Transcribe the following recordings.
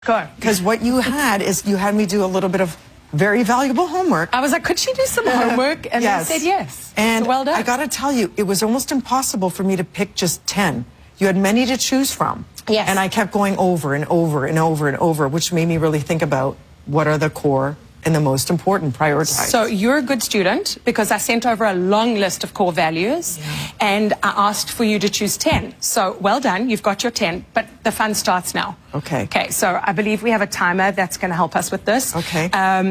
Go. Because what you had is you had me do a little bit of very valuable homework. I was like, could she do some homework? And yes. I said yes. And so well done. I got to tell you, it was almost impossible for me to pick just 10. You had many to choose from. Yes. And I kept going over and over and over and over, which made me really think about what are the core and the most important prioritized. So you're a good student because I sent over a long list of core values and I asked for you to choose 10. So well done, you've got your 10, but the fun starts now. Okay. Okay, so I believe we have a timer that's going to help us with this. Okay.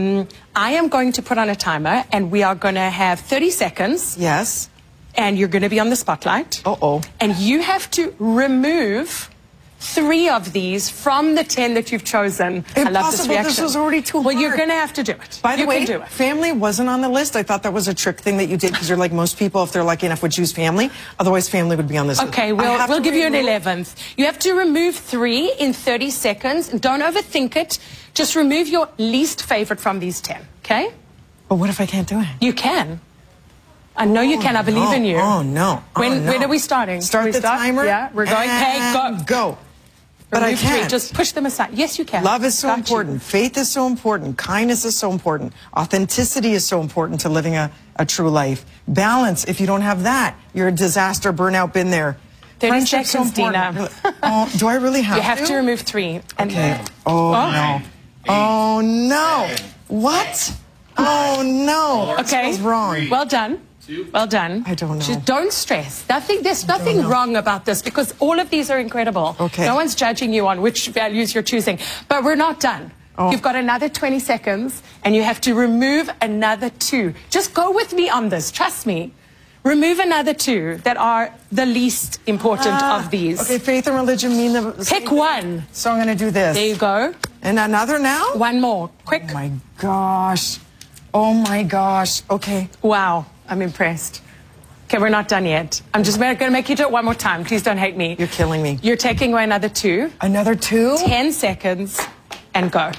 I am going to put on a timer and we are going to have 30 seconds. Yes. And you're going to be on the spotlight. Uh-oh. And you have to remove 3 of these from the 10 that you've chosen. Impossible. I love this reaction. This was already too hard. Well, you're going to have to do it. By the way, you can do it. family wasn't on the list. I thought that was a trick thing that you did because you're like most people, if they're lucky enough, would choose family. Otherwise, family would be on this list. Okay, we'll give you an 11th. You have to remove 3 in 30 seconds. And don't overthink it. Just remove your least favorite from these 10, okay? But what if I can't do it? You can. I know you can. I believe in you. Oh, no. When are we starting? Start the timer. Yeah, we're going. Hey, go. But I can't. Just push them aside. Yes, you can. Love is so important. Faith is so important. Kindness is so important. Authenticity is so important to living a true life. Balance, if you don't have that, you're a disaster, burnout, been there. 30 seconds, Dina. Oh, do I really have to? You have to remove 3. Okay. Oh, no. Oh, no. What? Oh, no. Okay. What's wrong? Well done. Well done. I don't know. Just don't stress. There's nothing wrong about this because all of these are incredible. Okay. No one's judging you on which values you're choosing. But we're not done. Oh. You've got another 20 seconds and you have to remove another 2. Just go with me on this. Trust me. Remove another 2 that are the least important of these. Okay, faith and religion mean the same Pick one. So I'm going to do this. There you go. And another now? One more. Quick. Oh, my gosh. Oh, my gosh. Okay. Wow. I'm impressed. Okay, we're not done yet. I'm just going to make you do it one more time. Please don't hate me. You're killing me. You're taking away another 2. Another 2? 10 seconds and go.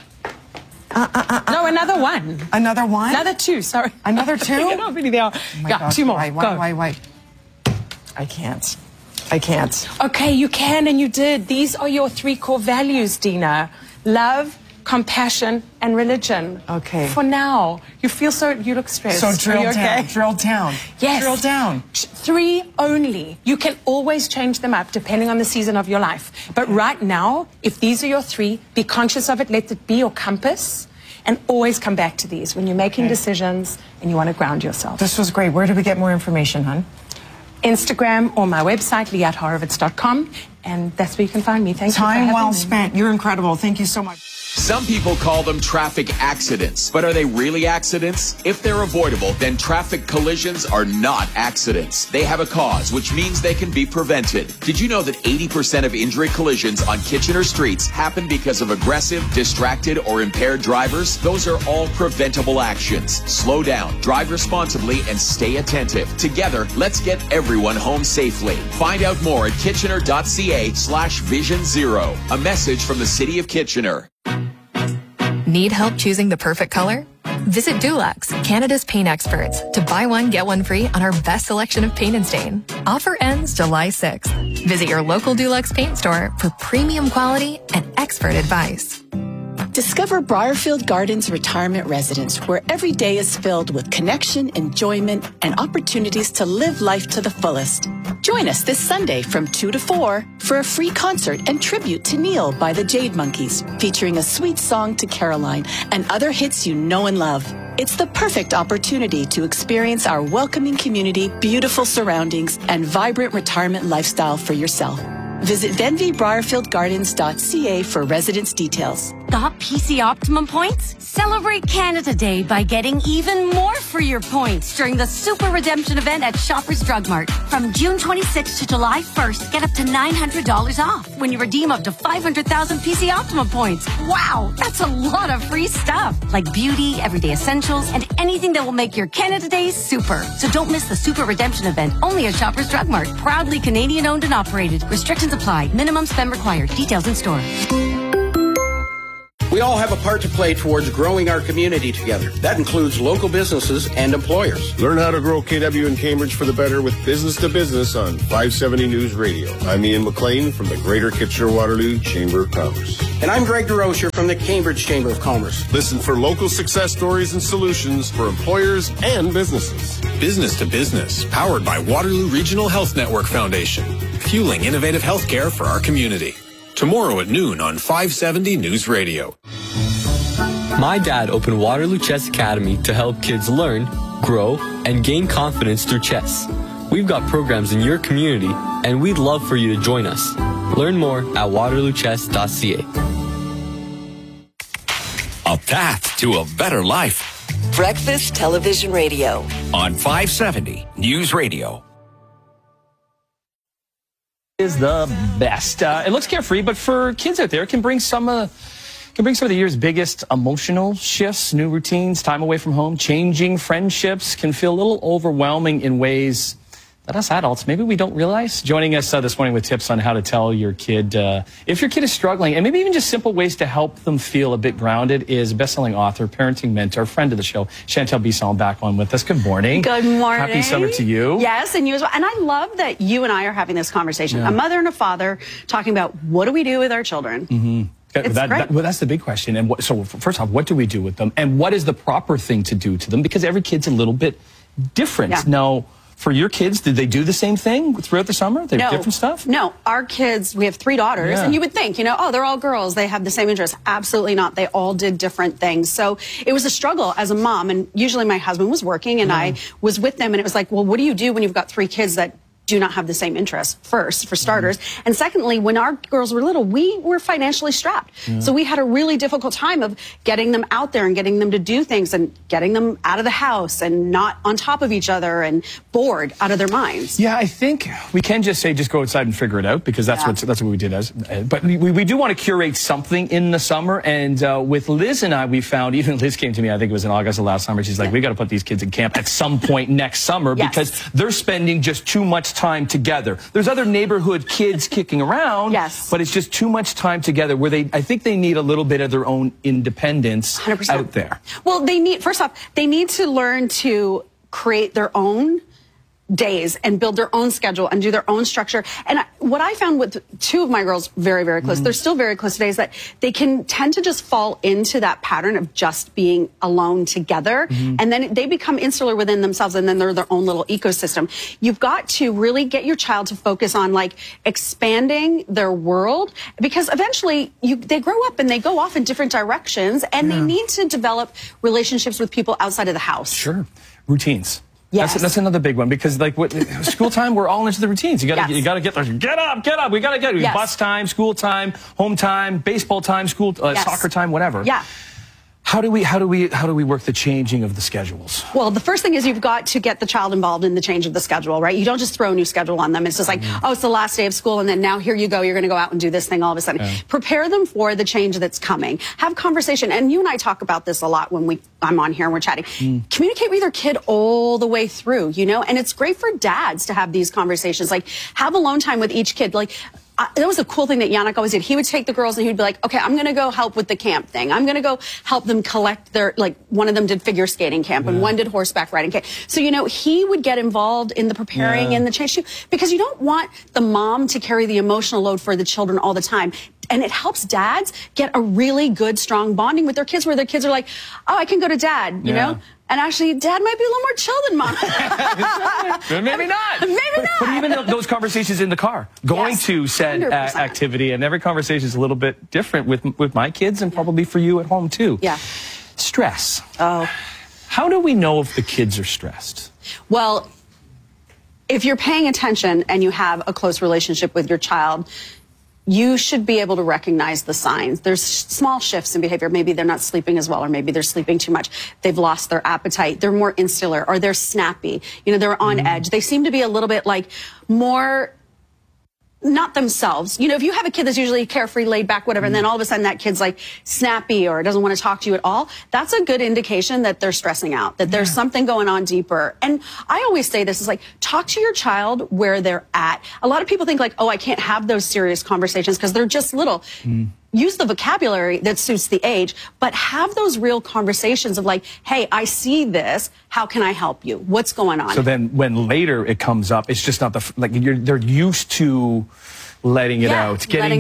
No, another 1. Another 1? Another 2, sorry. Another 2? How many there are? Oh my Yeah, gosh, 2 more. Why? I can't. I can't. Okay, you can and you did. These are your 3 core values, Dina. Love, compassion, and religion. Okay. For now. You look stressed. So drill down. Okay? Drill down. Yes. Drill down. 3 only. You can always change them up depending on the season of your life. But right now, if these are your 3, be conscious of it. Let it be your compass. And always come back to these when you're making decisions and you want to ground yourself. This was great. Where do we get more information, hon? Instagram or my website, liathorowitz.com. And that's where you can find me. Thank you for having me. Time well spent. You're incredible. Thank you so much. Some people call them traffic accidents, but are they really accidents? If they're avoidable, then traffic collisions are not accidents. They have a cause, which means they can be prevented. Did you know that 80% of injury collisions on Kitchener streets happen because of aggressive, distracted, or impaired drivers? Those are all preventable actions. Slow down, drive responsibly, and stay attentive. Together, let's get everyone home safely. Find out more at kitchener.ca/Vision Zero. A message from the City of Kitchener. Need help choosing the perfect color? Visit Dulux, Canada's paint experts, to buy one, get one free on our best selection of paint and stain. Offer ends July 6th. Visit your local Dulux paint store for premium quality and expert advice. Discover Briarfield Gardens Retirement Residence, where every day is filled with connection, enjoyment, and opportunities to live life to the fullest. Join us this Sunday from 2 to 4 for a free concert and tribute to Neil by the Jade Monkeys, featuring a sweet song to Caroline and other hits you know and love. It's the perfect opportunity to experience our welcoming community, beautiful surroundings, and vibrant retirement lifestyle for yourself. Visit denvybriarfieldgardens.ca for residence details. Got PC Optimum points? Celebrate Canada Day by getting even more for your points during the Super Redemption event at Shoppers Drug Mart. From June 26th to July 1st, get up to $900 off when you redeem up to 500,000 PC Optimum points. Wow, that's a lot of free stuff, like beauty, everyday essentials, and anything that will make your Canada Day super. So don't miss the Super Redemption event, only at Shoppers Drug Mart. Proudly Canadian owned and operated. Restrictions apply. Minimum spend required. Details in store. We all have a part to play towards growing our community together. That includes local businesses and employers. Learn how to grow KW in Cambridge for the better with Business to Business on 570 News Radio. I'm Ian McLean from the Greater Kitchener-Waterloo Chamber of Commerce. And I'm Greg DeRocher from the Cambridge Chamber of Commerce. Listen for local success stories and solutions for employers and businesses. Business to Business, powered by Waterloo Regional Health Network Foundation, fueling innovative healthcare for our community. Tomorrow at noon on 570 News Radio. My dad opened Waterloo Chess Academy to help kids learn, grow, and gain confidence through chess. We've got programs in your community, and we'd love for you to join us. Learn more at waterloochess.ca. A path to a better life. Breakfast Television Radio. On 570 News Radio. Is the best. It looks carefree, but for kids out there, it can bring some of the year's biggest emotional shifts, new routines, time away from home, changing friendships can feel a little overwhelming in ways that us adults, maybe we don't realize. Joining us this morning with tips on how to tell your kid if your kid is struggling, and maybe even just simple ways to help them feel a bit grounded, is best-selling author, parenting mentor, friend of the show, Chantel Bisson, back on with us. Good morning. Good morning. Happy summer to you. Yes, and you as well. And I love that you and I are having this conversation, a mother and a father, talking about what do we do with our children. Mm-hmm. Well, that's the big question. And so first off, what do we do with them? And what is the proper thing to do to them? Because every kid's a little bit different. Yeah. Now, for your kids, did they do the same thing throughout the summer? They have different stuff? No, our kids, we have 3 daughters, and you would think, oh, they're all girls, they have the same interests. Absolutely not. They all did different things. So it was a struggle as a mom, and usually my husband was working, and I was with them, and it was like, well, what do you do when you've got 3 kids that do not have the same interests, first, for starters. And secondly, when our girls were little, we were financially strapped. So we had a really difficult time of getting them out there and getting them to do things and getting them out of the house and not on top of each other and bored out of their minds. Yeah, I think we can just say, just go outside and figure it out, because that's what we did. But we do want to curate something in the summer. And with Liz and I, we found, even Liz came to me, I think it was in August of last summer, she's like, we got to put these kids in camp at some point next summer because they're spending just too much time together. There's other neighborhood kids kicking around, but it's just too much time together where I think they need a little bit of their own independence 100%. Out there. Well, first off, they need to learn to create their own days and build their own schedule and do their own structure. And what I found with 2 of my girls, very, very close, they're still very close today, is that they can tend to just fall into that pattern of just being alone together. And then they become insular within themselves, and then they're their own little ecosystem. You've got to really get your child to focus on expanding their world, because eventually they grow up and they go off in different directions, and they need to develop relationships with people outside of the house. Sure. Routines. Yes. That's another big one, because school time, we're all into the routines. You got to get there. Get up. We got to get bus time, school time, home time, baseball time, school soccer time, whatever. Yeah. How do we work the changing of the schedules? Well, the first thing is you've got to get the child involved in the change of the schedule, right? You don't just throw a new schedule on them. It's just like, oh, it's the last day of school, and then now here you go. You're going to go out and do this thing all of a sudden. Prepare them for the change that's coming. Have conversation. And you and I talk about this a lot when I'm on here and we're chatting. Communicate with your kid all the way through, and it's great for dads to have these conversations. Have alone time with each kid. That was a cool thing that Yannick always did. He would take the girls and he would be like, okay, I'm going to go help with the camp thing. I'm going to go help them collect their, one of them did figure skating camp and one did horseback riding camp. So, he would get involved in the preparing and the change too, because you don't want the mom to carry the emotional load for the children all the time. And it helps dads get a really good, strong bonding with their kids, where their kids are like, oh, I can go to dad, you know? And actually, dad might be a little more chill than mom. Maybe not. Maybe not. But even those conversations in the car, going to said activity, and every conversation is a little bit different with my kids, and probably for you at home too. Yeah. Stress. Oh. How do we know if the kids are stressed? Well, if you're paying attention and you have a close relationship with your child, you should be able to recognize the signs. There's small shifts in behavior. Maybe they're not sleeping as well, or maybe they're sleeping too much. They've lost their appetite. They're more insular, or they're snappy. They're on edge. They seem to be a little bit more not themselves. If you have a kid that's usually carefree, laid back, whatever, and then all of a sudden that kid's snappy or doesn't want to talk to you at all, that's a good indication that they're stressing out, that there's something going on deeper. And I always say this is talk to your child where they're at. A lot of people think oh, I can't have those serious conversations because they're just little. use the vocabulary that suits the age, but have those real conversations of like, hey, I see this. How can I help you? What's going on? So then when later it comes up, it's just not they're used to letting it out, getting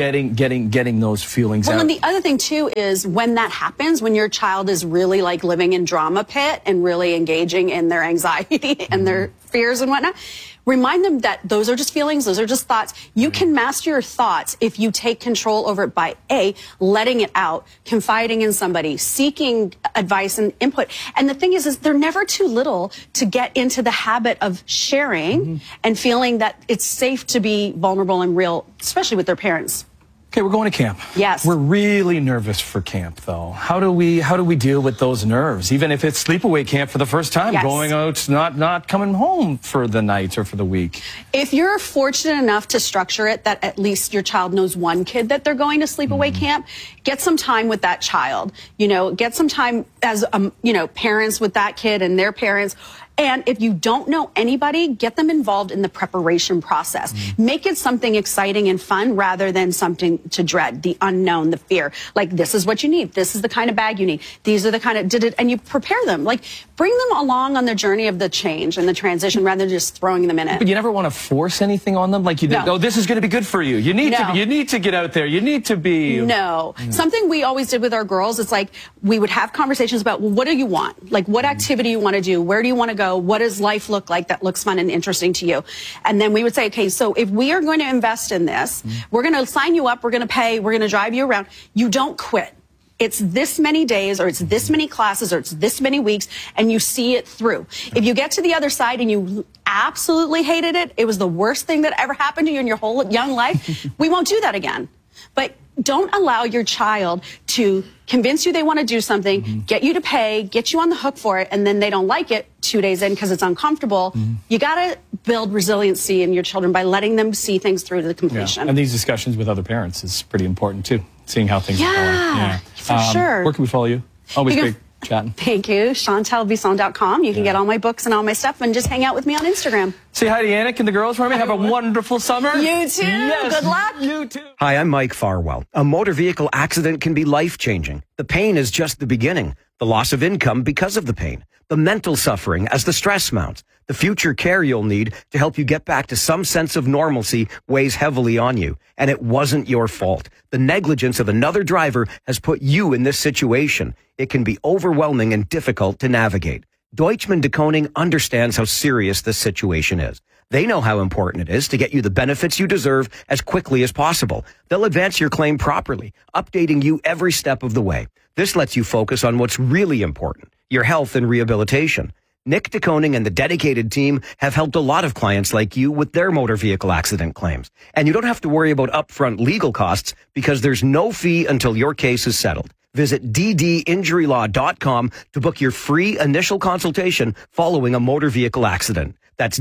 those feelings out. Well, and the other thing too is when that happens, when your child is really like living in drama pit and really engaging in their anxiety and their fears and whatnot, remind them that those are just feelings, those are just thoughts. You can master your thoughts if you take control over it by letting it out, confiding in somebody, seeking advice and input. And the thing is they're never too little to get into the habit of sharing and feeling that it's safe to be vulnerable and real, especially with their parents. Okay, we're going to camp. Yes. We're really nervous for camp, though. How do we deal with those nerves? Even if it's sleepaway camp for the first time, going out, not coming home for the night or for the week. If you're fortunate enough to structure it that at least your child knows one kid that they're going to sleepaway camp, get some time with that child. You know, get some time as parents with that kid and their parents. And if you don't know anybody, get them involved in the preparation process. Make it something exciting and fun rather than something to dread, the unknown, the fear. Like, this is what you need. This is the kind of bag you need. These are the kind of, and you prepare them. Like, bring them along on the journey of the change and the transition rather than just throwing them in it. But you never want to force anything on them? Like, oh, this is going to be good for you. You need to get out there. You need to be... No. Something we always did with our girls, it's like, we would have conversations about, well, what do you want? Like, what activity you want to do? Where do you want to go? What does life look like that looks fun and interesting to you? And then we would say, okay, so if we are going to invest in this, we're going to sign you up, we're going to pay, we're going to drive you around. You don't quit. It's this many days, or it's this many classes, or it's this many weeks, and you see it through. If you get to the other side and you absolutely hated it, it was the worst thing that ever happened to you in your whole young life, we won't do that again. But don't allow your child to convince you they want to do something, get you to pay, get you on the hook for it, and then they don't like it 2 days in because it's uncomfortable. You got to build resiliency in your children by letting them see things through to the completion. Yeah. And these discussions with other parents is pretty important too, seeing how things are going. Yeah, for sure. Where can we follow you? Always great chatting. Thank you. ChantelBisson.com. You can get all my books and all my stuff and just hang out with me on Instagram. Say hi to Yannick and the girls for me. Have a wonderful summer. You too. Yes. Good luck. You too. Hi, I'm Mike Farwell. A motor vehicle accident can be life-changing. The pain is just the beginning. The loss of income because of the pain. The mental suffering as the stress mounts. The future care you'll need to help you get back to some sense of normalcy weighs heavily on you. And it wasn't your fault. The negligence of another driver has put you in this situation. It can be overwhelming and difficult to navigate. Deutschman de Koning understands how serious this situation is. They know how important it is to get you the benefits you deserve as quickly as possible. They'll advance your claim properly, updating you every step of the way. This lets you focus on what's really important, your health and rehabilitation. Nick de Koning and the dedicated team have helped a lot of clients like you with their motor vehicle accident claims. And you don't have to worry about upfront legal costs because there's no fee until your case is settled. Visit ddinjurylaw.com to book your free initial consultation following a motor vehicle accident. That's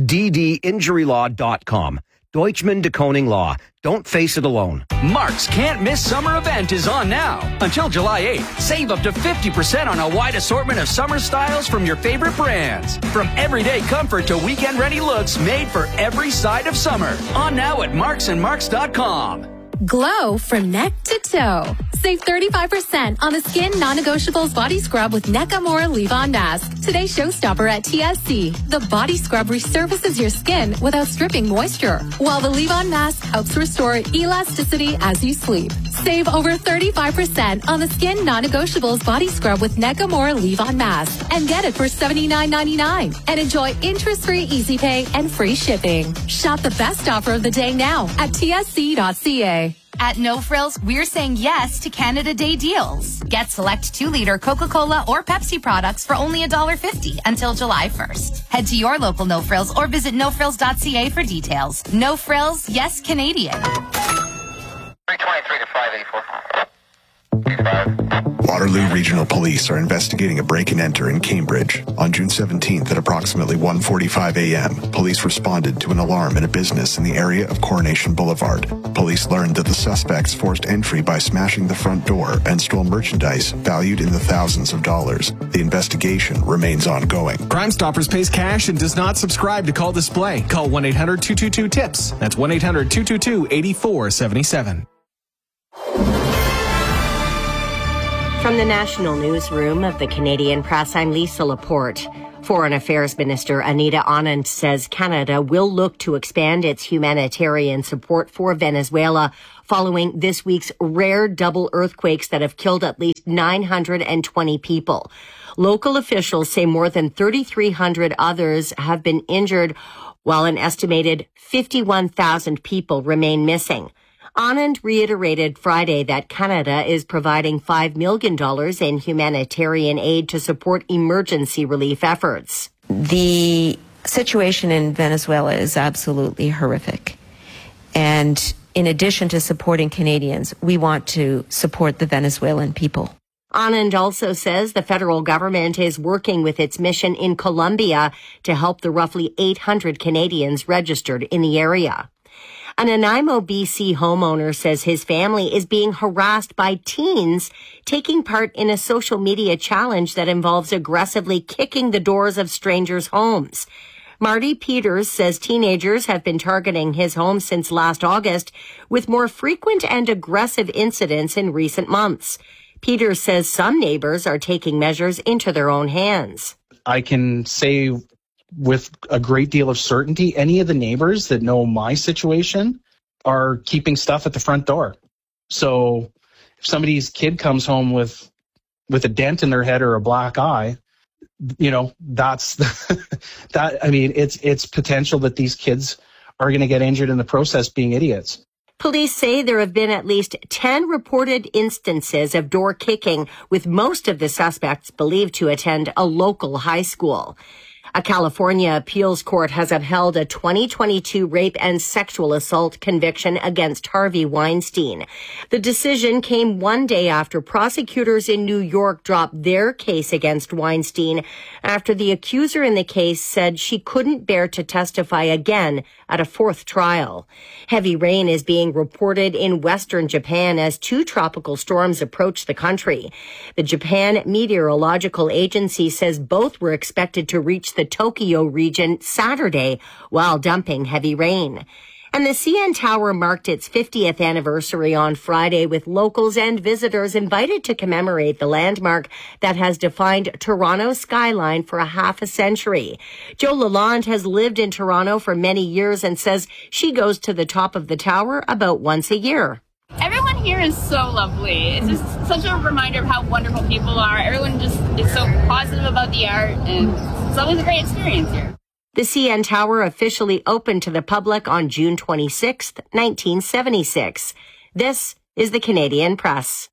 ddinjurylaw.com. Deutschman de Koning Law. Don't face it alone. Mark's Can't Miss Summer event is on now. Until July 8th, save up to 50% on a wide assortment of summer styles from your favorite brands. From everyday comfort to weekend-ready looks made for every side of summer. On now at marksandmarks.com. Glow from neck to toe. Save 35% on the Skin Non-Negotiables Body Scrub with Nakamura Leave-On Mask. Today's showstopper at TSC. The body scrub resurfaces your skin without stripping moisture, while the Leave-On Mask helps restore elasticity as you sleep. Save over 35% on the Skin Non-Negotiables Body Scrub with Nakamura Leave-On Mask. And get it for $79.99. And enjoy interest-free easy pay and free shipping. Shop the best offer of the day now at tsc.ca. At No Frills, we're saying yes to Canada Day deals. Get select 2-liter Coca-Cola or Pepsi products for only $1.50 until July 1st. Head to your local No Frills or visit nofrills.ca for details. No Frills, yes Canadian. 323 to 584. Waterloo Regional Police are investigating a break-and-enter in Cambridge. On June 17th at approximately 1:45 a.m., police responded to an alarm in a business in the area of Coronation Boulevard. Police learned that the suspects forced entry by smashing the front door and stole merchandise valued in the thousands of dollars. The investigation remains ongoing. Crime Stoppers pays cash and does not subscribe to Call Display. Call 1-800-222-TIPS. That's 1-800-222-8477. From the National Newsroom of the Canadian Press, I'm Lisa Laporte. Foreign Affairs Minister Anita Anand says Canada will look to expand its humanitarian support for Venezuela following this week's rare double earthquakes that have killed at least 920 people. Local officials say more than 3,300 others have been injured, while an estimated 51,000 people remain missing. Anand reiterated Friday that Canada is providing $5 million in humanitarian aid to support emergency relief efforts. The situation in Venezuela is absolutely horrific. And in addition to supporting Canadians, we want to support the Venezuelan people. Anand also says the federal government is working with its mission in Colombia to help the roughly 800 Canadians registered in the area. An Nanaimo, BC homeowner says his family is being harassed by teens taking part in a social media challenge that involves aggressively kicking the doors of strangers' homes. Marty Peters says teenagers have been targeting his home since last August, with more frequent and aggressive incidents in recent months. Peters says some neighbors are taking measures into their own hands. I can say with a great deal of certainty, any of the neighbors that know my situation are keeping stuff at the front door. So if somebody's kid comes home with a dent in their head or a black eye, you know, that's that. I mean, it's potential that these kids are going to get injured in the process being idiots. Police say there have been at least 10 reported instances of door kicking, with most of the suspects believed to attend a local high school. A California appeals court has upheld a 2022 rape and sexual assault conviction against Harvey Weinstein. The decision came one day after prosecutors in New York dropped their case against Weinstein after the accuser in the case said she couldn't bear to testify again at a fourth trial. Heavy rain is being reported in western Japan as two tropical storms approach the country. The Japan Meteorological Agency says both were expected to reach the Tokyo region Saturday while dumping heavy rain. And the CN Tower marked its 50th anniversary on Friday, with locals and visitors invited to commemorate the landmark that has defined Toronto's skyline for a half a century. Jo Lalonde has lived in Toronto for many years and says she goes to the top of the tower about once a year. Everyone here is so lovely. It's just such a reminder of how wonderful people are. Everyone just is so positive about the art, and it's always a great experience here. The CN Tower officially opened to the public on June 26, 1976. This is the Canadian Press.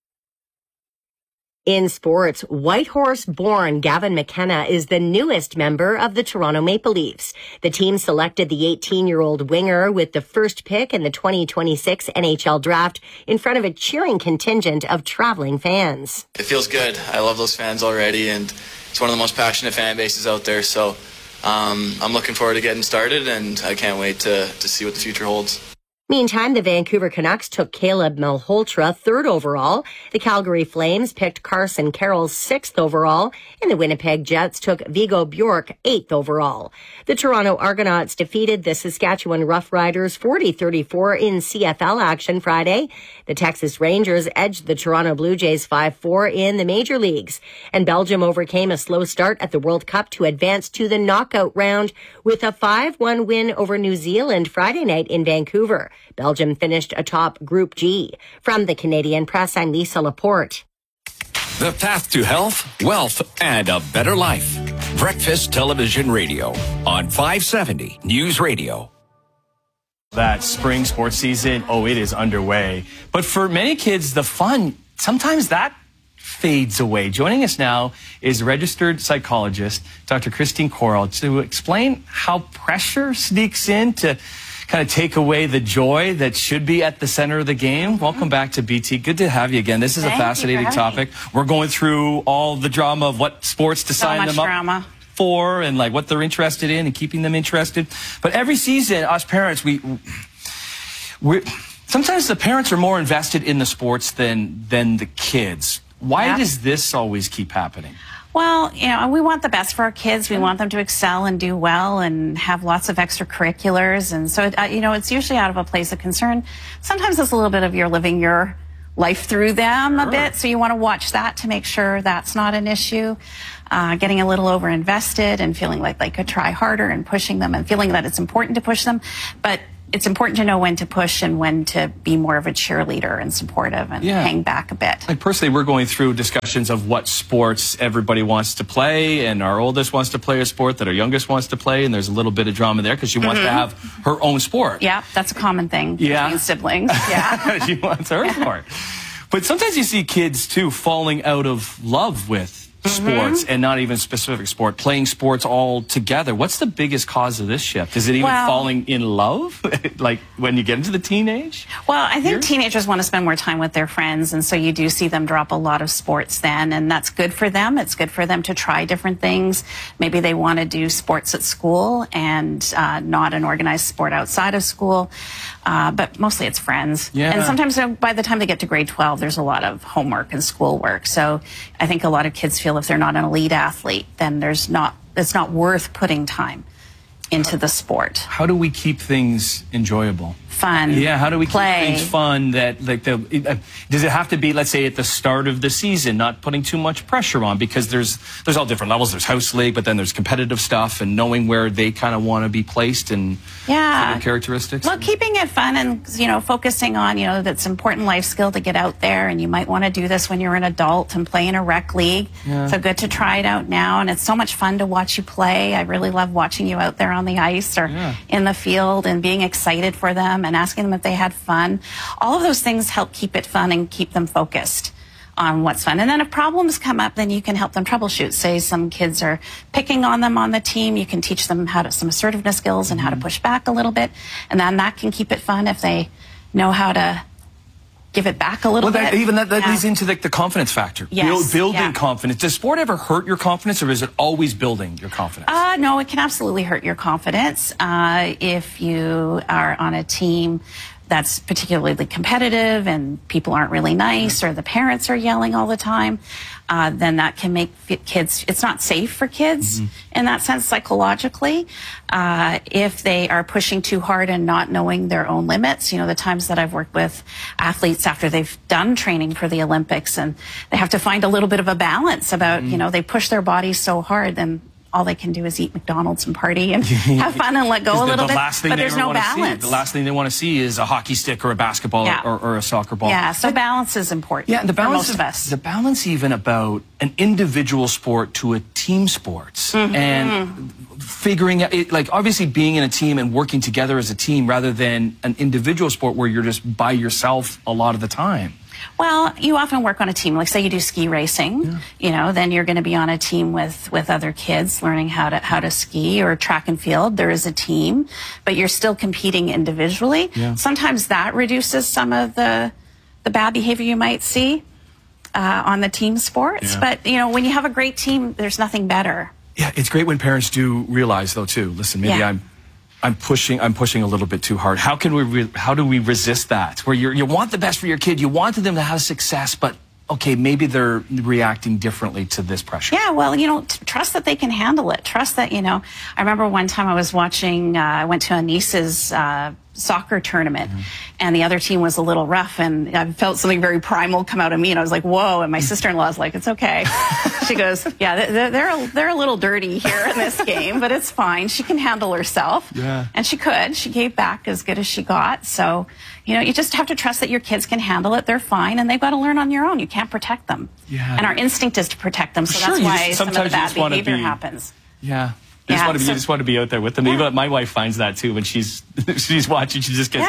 In sports, Whitehorse-born Gavin McKenna is the newest member of the Toronto Maple Leafs. The team selected the 18-year-old winger with the first pick in the 2026 NHL draft in front of a cheering contingent of traveling fans. It feels good. I love those fans already, and it's one of the most passionate fan bases out there. So I'm looking forward to getting started, and I can't wait to see what the future holds. Meantime, the Vancouver Canucks took Caleb Malhotra 3rd overall. The Calgary Flames picked Carson Carroll 6th overall, and the Winnipeg Jets took Vigo Bjork 8th overall. The Toronto Argonauts defeated the Saskatchewan Roughriders 40-34 in CFL action Friday. The Texas Rangers edged the Toronto Blue Jays 5-4 in the major leagues, and Belgium overcame a slow start at the World Cup to advance to the knockout round with a 5-1 win over New Zealand Friday night in Vancouver. Belgium finished atop Group G. From the Canadian Press, I'm Lisa Laporte. The path to health, wealth, and a better life. Breakfast Television Radio on 570 News Radio. That spring sports season, it is underway. But for many kids, the fun, sometimes that fades away. Joining us now is registered psychologist, Dr. Christine Coral, to explain how pressure sneaks in to kind of take away the joy that should be at the center of the game. Welcome back to BT. Good to have you again. This is a fascinating topic. We're going through all the drama of what sports to sign them up for and like what they're interested in and keeping them interested. But every season, us parents, we sometimes the parents are more invested in the sports than the kids. Why does this always keep happening? Well, you know, we want the best for our kids. We want them to excel and do well and have lots of extracurriculars. And so, you know, it's usually out of a place of concern. Sometimes it's a little bit of you're living your life through them a bit. So you want to watch that to make sure that's not an issue. Getting a little over-invested and feeling like they could try harder and pushing them and feeling that it's important to push them. But it's important to know when to push and when to be more of a cheerleader and supportive and hang back a bit. Like personally, we're going through discussions of what sports everybody wants to play, and our oldest wants to play a sport that our youngest wants to play, and there's a little bit of drama there because she wants to have her own sport. Yeah, that's a common thing between siblings. Yeah, she wants her sport. But sometimes you see kids too falling out of love with sports, and not even specific sport, playing sports all together. What's the biggest cause of this shift? Is it even falling in love, like when you get into the teenage? Well, I think teenagers want to spend more time with their friends, and so you do see them drop a lot of sports then, and that's good for them. It's good for them to try different things. Maybe they want to do sports at school and not an organized sport outside of school, but mostly it's friends. Yeah. And sometimes by the time they get to grade 12, there's a lot of homework and schoolwork. So I think a lot of kids feel if they're not an elite athlete, then it's not worth putting time into the sport. How do we keep things enjoyable? Fun. Yeah, how do we play. keep things fun? That like does it have to be, let's say, at the start of the season, not putting too much pressure on, because there's all different levels. There's house league, but then there's competitive stuff, and knowing where they kind of want to be placed and their characteristics. Well, keeping it fun and focusing on that's an important life skill to get out there, and you might want to do this when you're an adult and play in a rec league. Yeah. So good to try it out now, and it's so much fun to watch you play. I really love watching you out there on the ice or in the field and being excited for them and asking them if they had fun. All of those things help keep it fun and keep them focused on what's fun. And then if problems come up, then you can help them troubleshoot. Say some kids are picking on them on the team, you can teach them some assertiveness skills and how to push back a little bit. And then that can keep it fun if they know how to give it back a little bit. Even that leads into the confidence factor. Yes. Building confidence. Does sport ever hurt your confidence, or is it always building your confidence? No, it can absolutely hurt your confidence. If you are on a team that's particularly competitive and people aren't really nice, or the parents are yelling all the time, then that can make kids, it's not safe for kids in that sense psychologically. If they are pushing too hard and not knowing their own limits, the times that I've worked with athletes after they've done training for the Olympics and they have to find a little bit of a balance about, they push their bodies so hard, then all they can do is eat McDonald's and party and have fun and let go a little bit, but there's no balance. The last thing they want to see is a hockey stick or a basketball or a soccer ball. Yeah, so balance is important and the balance for most of us. The balance even about an individual sport to a team sport and figuring out, obviously being in a team and working together as a team rather than an individual sport where you're just by yourself a lot of the time. Well, you often work on a team. Like, say you do ski racing, then you're going to be on a team with other kids learning how to ski, or track and field. There is a team, but you're still competing individually. Yeah. Sometimes that reduces some of the bad behavior you might see on the team sports. Yeah. But, when you have a great team, there's nothing better. Yeah, it's great when parents do realize, though, too, listen, maybe I'm pushing a little bit too hard. How do we resist that? Where you want the best for your kid, you want them to have success, but okay, maybe they're reacting differently to this pressure. Yeah, well, trust that they can handle it. Trust that, I remember one time I was watching, I went to a niece's soccer tournament, and the other team was a little rough, and I felt something very primal come out of me, and I was like, whoa, and my sister-in-law's like, it's okay. She goes, yeah, they're a little dirty here in this game, but it's fine. She can handle herself. Yeah. And she could. She gave back as good as she got. So, you just have to trust that your kids can handle it. They're fine, and they've got to learn on your own. You can't protect them. Yeah. And our instinct is to protect them, so that's why some of the bad behavior happens. Yeah. You just want to be out there with them. Yeah. Even my wife finds that too when she's watching. She just gets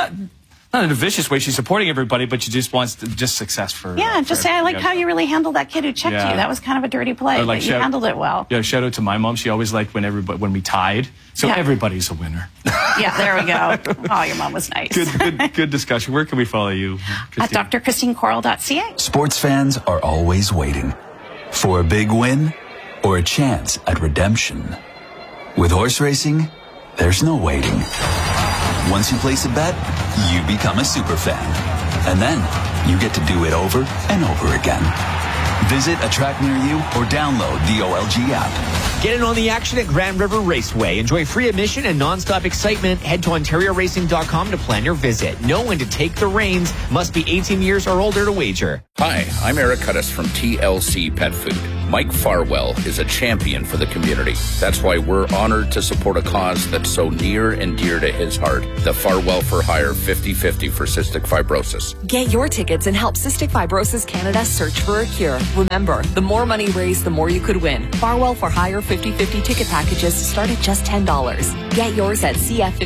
not in a vicious way. She's supporting everybody, but she just wants success for. Yeah, just say, I like how you really handled that kid who checked you. That was kind of a dirty play, but you handled it well. Yeah, shout out to my mom. She always liked when we tied. So everybody's a winner. Yeah, there we go. Oh, your mom was nice. Good discussion. Where can we follow you, Christine? At drchristinecoral.ca. Sports fans are always waiting for a big win or a chance at redemption. With horse racing, there's no waiting. Once you place a bet, you become a super fan. And then you get to do it over and over again. Visit a track near you or download the OLG app. Get in on the action at Grand River Raceway. Enjoy free admission and nonstop excitement. Head to OntarioRacing.com to plan your visit. Know when to take the reins. Must be 18 years or older to wager. Hi, I'm Eric Cudis from TLC Pet Food. Mike Farwell is a champion for the community. That's why we're honored to support a cause that's so near and dear to his heart. The Farwell for Hire 50-50 for cystic fibrosis. Get your tickets and help Cystic Fibrosis Canada search for a cure. Remember, the more money raised, the more you could win. Farwell for Hire 50-50 ticket packages start at just $10. Get yours at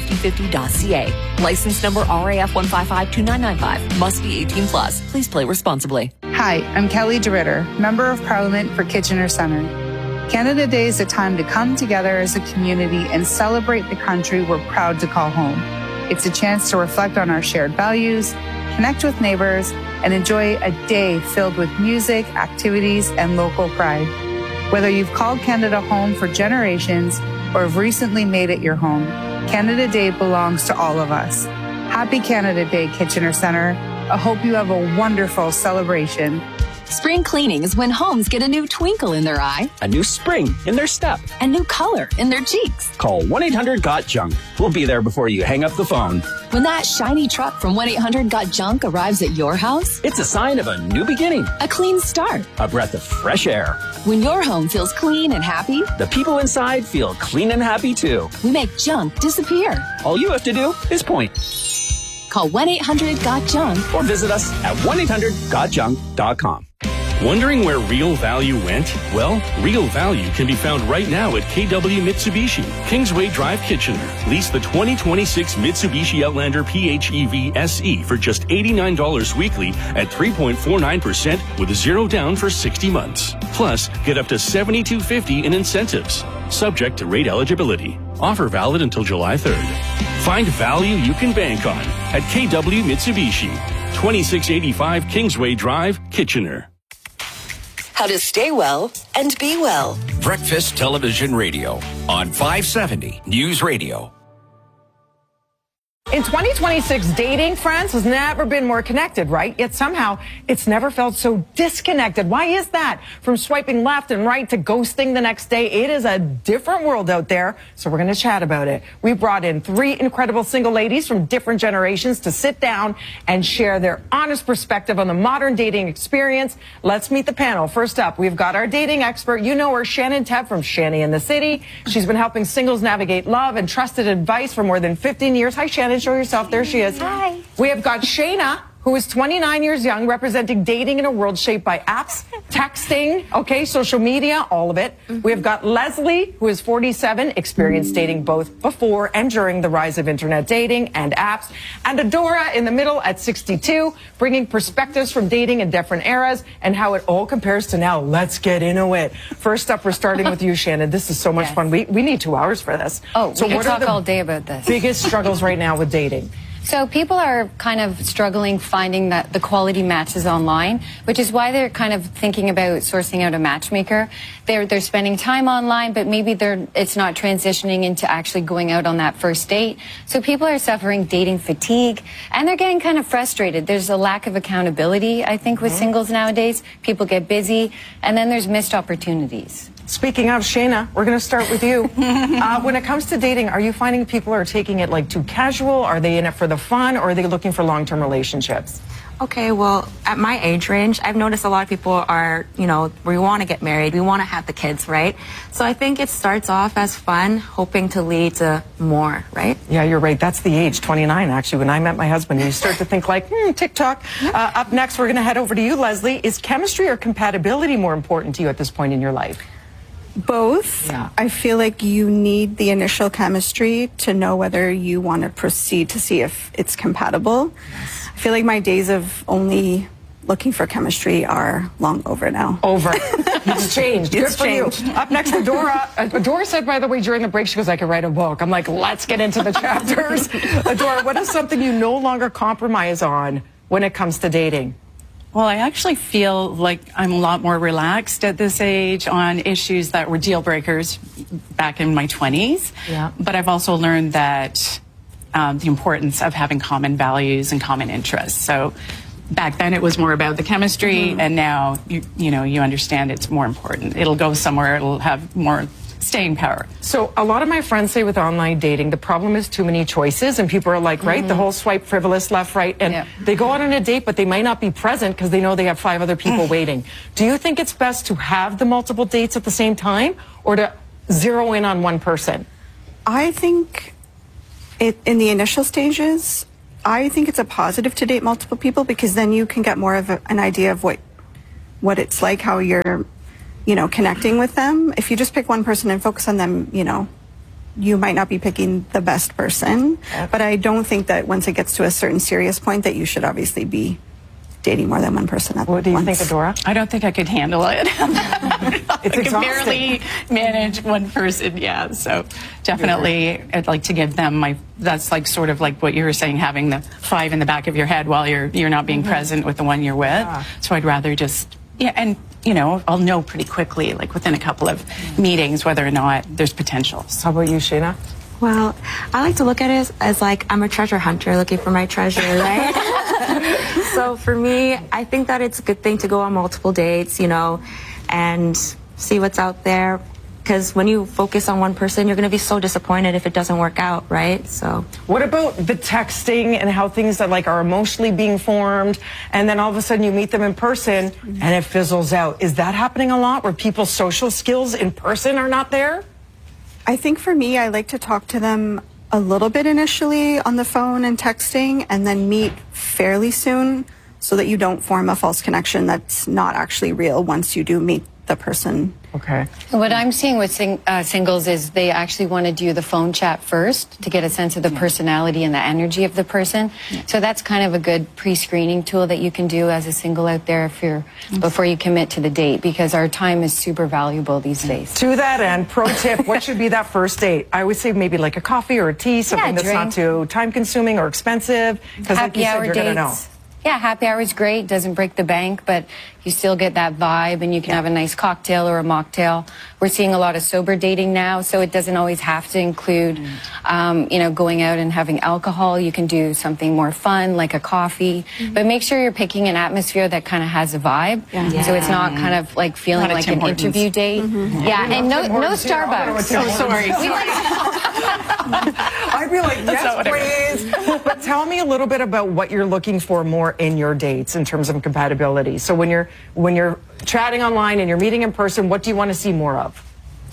cf5050.ca. License number RAF 1552995. Must be 18 plus. Please play responsibly. Hi, I'm Kelly DeRitter, Member of Parliament for Kitchener Centre. Canada Day is a time to come together as a community and celebrate the country we're proud to call home. It's a chance to reflect on our shared values, connect with neighbors, and enjoy a day filled with music, activities, and local pride. Whether you've called Canada home for generations or have recently made it your home, Canada Day belongs to all of us. Happy Canada Day, Kitchener Centre. I hope you have a wonderful celebration. Spring cleaning is when homes get a new twinkle in their eye, a new spring in their step, a new color in their cheeks. Call 1-800-GOT-JUNK. We'll be there before you hang up the phone. When that shiny truck from 1-800-GOT-JUNK arrives at your house, it's a sign of a new beginning, a clean start, a breath of fresh air. When your home feels clean and happy, the people inside feel clean and happy too. We make junk disappear. All you have to do is point. Call 1-800-GOT-JUNK or visit us at 1-800-GOTJUNK.com. Wondering where real value went? Well, real value can be found right now at KW Mitsubishi, Kingsway Drive, Kitchener. Lease the 2026 Mitsubishi Outlander PHEV SE for just $89 weekly at 3.49% with 0 down for 60 months. Plus, get up to $72.50 in incentives. Subject to rate eligibility. Offer valid until July 3rd. Find value you can bank on at KW Mitsubishi, 2685 Kingsway Drive, Kitchener. How to stay well and be well. Breakfast Television Radio on 570 News Radio. In 2026, dating, friends, has never been more connected, right? Yet somehow it's never felt so disconnected. Why is that? From swiping left and right to ghosting the next day, it is a different world out there. So we're going to chat about it. We brought in 3 incredible single ladies from different generations to sit down and share their honest perspective on the modern dating experience. Let's meet the panel. First up, we've got our dating expert. You know her, Shannon Tebb from Shanny in the City. She's been helping singles navigate love and trusted advice for more than 15 years. Hi, Shannon. Show yourself. There she is. Hi. We have got Shayna, who is 29 years young, representing dating in a world shaped by apps, texting, okay, social media, all of it. We have got Leslie, who is 47, experienced dating both before and during the rise of internet dating and apps. And Adora in the middle at 62, bringing perspectives from dating in different eras and how it all compares to now. Let's get into it. First up, we're starting with you, Shannon. This is so much fun. We need 2 hours for this. Oh, so we can talk all day about this. Biggest struggles right now with dating? So people are kind of struggling finding that the quality matches online, which is why they're kind of thinking about sourcing out a matchmaker. They're spending time online, but maybe it's not transitioning into actually going out on that first date. So people are suffering dating fatigue, and they're getting kind of frustrated. There's a lack of accountability, I think, with singles nowadays. People get busy, and then there's missed opportunities. Speaking of, Shayna, we're going to start with you. When it comes to dating, are you finding people are taking it like too casual? Are they in it for the fun, or are they looking for long-term relationships? Okay, well, at my age range, I've noticed a lot of people are, we want to get married, we want to have the kids, right? So I think it starts off as fun, hoping to lead to more, right? Yeah, you're right. That's the age, 29, actually. When I met my husband, you start to think like, TikTok. Up next, we're going to head over to you, Leslie. Is chemistry or compatibility more important to you at this point in your life? Both. Yeah. I feel like you need the initial chemistry to know whether you want to proceed to see if it's compatible. Yes. I feel like my days of only looking for chemistry are long over now. Over. It's changed. Good for you. Up next, Adora. Adora said, by the way, during the break, she goes, I could write a book. I'm like, let's get into the chapters. Adora, what is something you no longer compromise on when it comes to dating? Well, I actually feel like I'm a lot more relaxed at this age on issues that were deal breakers back in my 20s. Yeah. But I've also learned that the importance of having common values and common interests. So back then it was more about the chemistry, and now you understand it's more important. It'll go somewhere. It'll have more staying power. So a lot of my friends say with online dating, the problem is too many choices, and people are like, right, the whole swipe frivolous left, right, and they go out on a date, but they might not be present because they know they have 5 other people waiting. Do you think it's best to have the multiple dates at the same time, or to zero in on one person? I think in the initial stages, I think it's a positive to date multiple people, because then you can get more of an idea of what it's like, how you're connecting with them. If you just pick one person and focus on them, you might not be picking the best person. But I don't think that once it gets to a certain serious point that you should obviously be dating more than one person at once. What do you think, Adora? I don't think I could handle it. It's I can barely manage one person, so definitely I'd like to give them that's like sort of like what you were saying, having the 5 in the back of your head while you're not being present with the one you're with. So I'd rather just, and I'll know pretty quickly, like within a couple of meetings, whether or not there's potential. How about you, Shayna? Well, I like to look at it as like I'm a treasure hunter looking for my treasure, right? So for me, I think that it's a good thing to go on multiple dates, and see what's out there. Because when you focus on one person, you're going to be so disappointed if it doesn't work out, right? So, what about the texting and how things that are emotionally being formed, and then all of a sudden you meet them in person and it fizzles out? Is that happening a lot, where people's social skills in person are not there? I think for me, I like to talk to them a little bit initially on the phone and texting, and then meet fairly soon, so that you don't form a false connection that's not actually real once you do meet the person. Okay. What I'm seeing with singles is they actually want to do the phone chat first to get a sense of the personality and the energy of the person. So that's kind of a good pre-screening tool that you can do as a single out there before you commit to the date, because our time is super valuable these days. To that end, pro tip, what should be that first date? I would say maybe like a coffee or a tea, something that's not too time consuming or expensive, because like you said, you're going to know. Yeah, happy hour is great. Doesn't break the bank, but you still get that vibe, and you can have a nice cocktail or a mocktail. We're seeing a lot of sober dating now, so it doesn't always have to include, going out and having alcohol. You can do something more fun, like a coffee, but make sure you're picking an atmosphere that kind of has a vibe, so it's not kind of like feeling like an interview date. Yeah, and no Starbucks. Oh, sorry. I'd be like, yes, please. But tell me a little bit about what you're looking for more in your dates in terms of compatibility. So when you're chatting online and you're meeting in person, what do you want to see more of?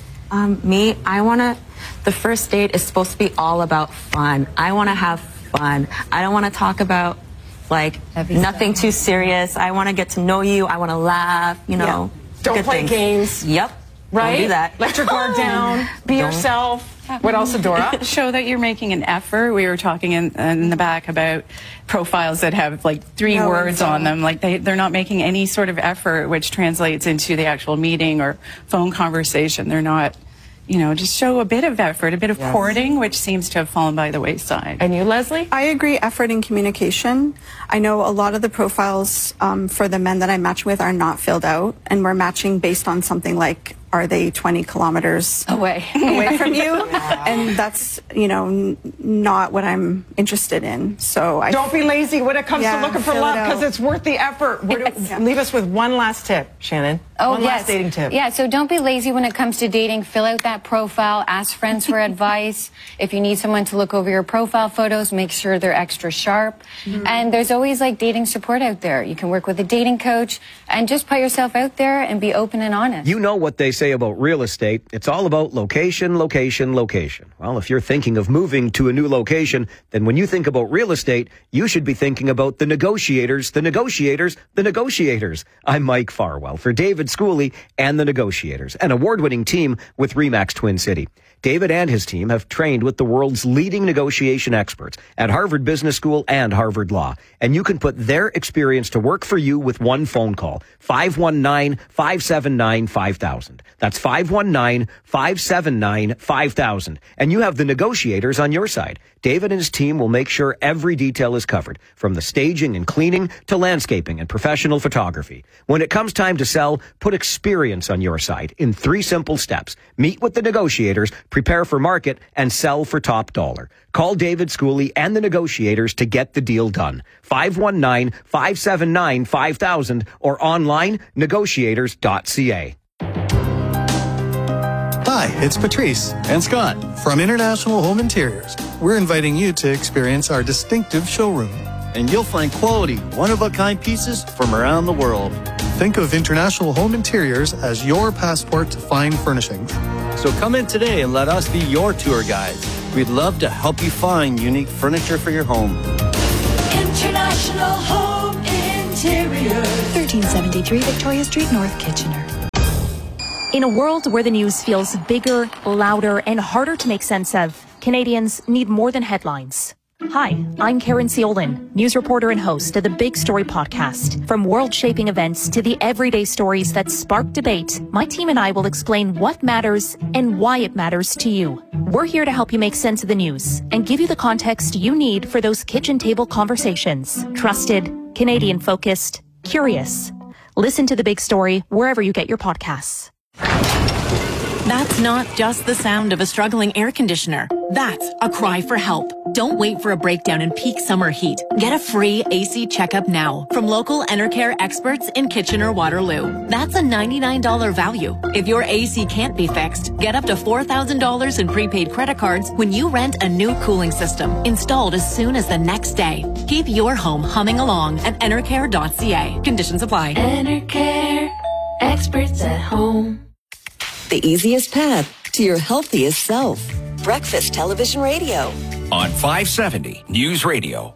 The first date is supposed to be all about fun. I want to have fun. I don't want to talk about nothing too serious. I want to get to know you. I want to laugh, Don't play games. Yep. Right? Don't do that. Let your guard down. Be yourself. What else, Adora? Show that you're making an effort. We were talking in the back about profiles that have 3 words on them. They're not making any sort of effort, which translates into the actual meeting or phone conversation. They're not, just show a bit of effort, a bit of courting, which seems to have fallen by the wayside. And you, Leslie? I agree, effort and communication. I know a lot of the profiles for the men that I match with are not filled out, and we're matching based on something like, are they 20 kilometers away from you? And that's, not what I'm interested in. So don't be lazy when it comes to looking for love, because it's worth the effort. Leave us with one last tip, Shannon. One last dating tip. Yeah, so don't be lazy when it comes to dating. Fill out that profile. Ask friends for advice. If you need someone to look over your profile photos, make sure they're extra sharp. And there's always dating support out there. You can work with a dating coach, and just put yourself out there and be open and honest. You know what they say about real estate. It's all about location, location, location. Well, if you're thinking of moving to a new location, then when you think about real estate, you should be thinking about the negotiators, the negotiators, the negotiators. I'm Mike Farwell for David Schooley and the Negotiators, an award-winning team with RE/MAX Twin City. David and his team have trained with the world's leading negotiation experts at Harvard Business School and Harvard Law. And you can put their experience to work for you with one phone call. 519-579-5000. That's 519-579-5000. And you have the negotiators on your side. David and his team will make sure every detail is covered, from the staging and cleaning to landscaping and professional photography. When it comes time to sell, Put experience on your side in 3 simple steps. Meet with the negotiators, prepare for market, and sell for top dollar. Call David Schooley and the negotiators to get the deal done. 519-579-5000 or online negotiators.ca. Hi, it's Patrice and Scott from International Home Interiors. We're inviting you to experience our distinctive showroom. And you'll find quality, one-of-a-kind pieces from around the world. Think of International Home Interiors as your passport to fine furnishings. So come in today and let us be your tour guides. We'd love to help you find unique furniture for your home. International Home Interiors. 1373 Victoria Street, North Kitchener. In a world where the news feels bigger, louder, and harder to make sense of, Canadians need more than headlines. Hi, I'm Karen Ciolin, news reporter and host of the Big Story podcast. From world-shaping events to the everyday stories that spark debate, my team and I will explain what matters and why it matters to you. We're here to help you make sense of the news and give you the context you need for those kitchen table conversations. Trusted, Canadian-focused, curious. Listen to The Big Story wherever you get your podcasts. That's not just the sound of a struggling air conditioner. That's a cry for help. Don't wait for a breakdown in peak summer heat. Get a free AC checkup now from local Enercare experts in Kitchener-Waterloo. That's a $99 value. If your AC can't be fixed, get up to $4,000 in prepaid credit cards when you rent a new cooling system, installed as soon as the next day. Keep your home humming along at enercare.ca. Conditions apply. Enercare, experts at home. The easiest path to your healthiest self. Breakfast Television Radio. On 570 News Radio.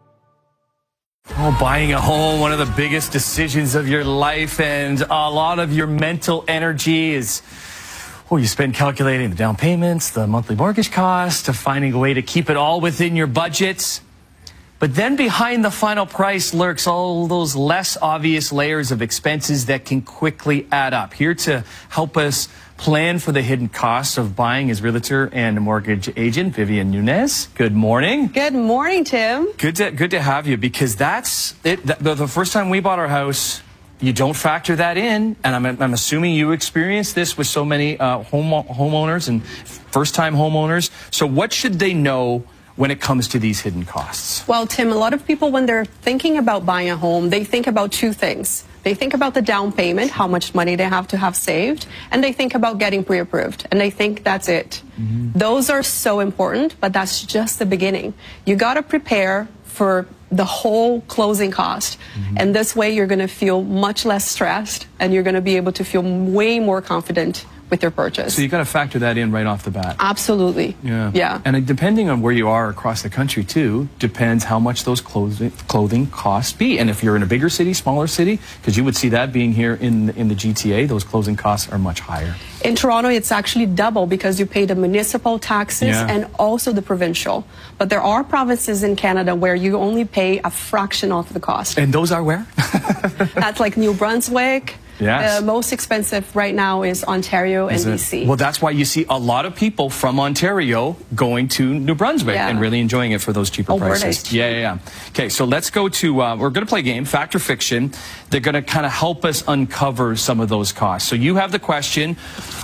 Oh, buying a home, one of the biggest decisions of your life, and a lot of your mental energy is, you spend calculating the down payments, the monthly mortgage cost, to finding a way to keep it all within your budget. But then behind the final price lurks all those less obvious layers of expenses that can quickly add up. Here to help us plan for the hidden costs of buying is realtor and mortgage agent Vivian Nunez. Good morning. Good morning, Tim. Good to have you, because that's it. The first time we bought our house, you don't factor that in, and I'm assuming you experienced this with so many homeowners and first-time homeowners. So what should they know when it comes to these hidden costs? Well, Tim, a lot of people, when they're thinking about buying a home, they think about 2 things. They think about the down payment, how much money they have to have saved, and they think about getting pre-approved, and they think that's it. Those are so important, but that's just the beginning. You got to prepare for the whole closing cost, and this way you're going to feel much less stressed, and you're going to be able to feel way more confident with your purchase. So you got to factor that in right off the bat. Absolutely. Yeah. And depending on where you are across the country too, depends how much those clothing costs be. And if you're in a bigger city, smaller city, because you would see that being here in the GTA, those closing costs are much higher. In Toronto, it's actually double because you pay the municipal taxes and also the provincial. But there are provinces in Canada where you only pay a fraction of the cost. And those are where? That's like New Brunswick. Yes. The most expensive right now is Ontario and BC. Well, that's why you see a lot of people from Ontario going to New Brunswick and really enjoying it for those cheaper prices. Yeah. Okay, so let's go to, we're going to play a game, Fact or Fiction. They're going to kind of help us uncover some of those costs. So you have the question.